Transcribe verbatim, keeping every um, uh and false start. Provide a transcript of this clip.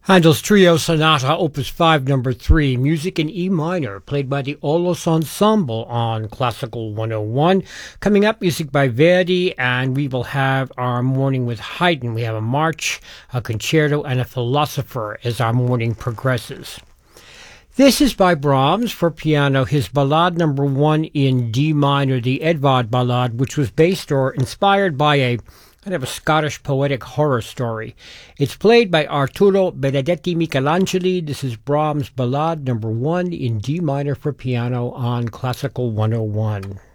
Handel's Trio Sonata, Opus five, Number three, music in E minor, played by the Olos Ensemble on Classical one oh one. Coming up, music by Verdi, and we will have our morning with Haydn. We have a march, a concerto, and a philosopher as our morning progresses. This is by Brahms for piano, his Ballade number one in D minor, the Edvard Ballade, which was based or inspired by a kind of a Scottish poetic horror story. It's played by Arturo Benedetti Michelangeli. This is Brahms' Ballade number one in D minor for piano on Classical one oh one.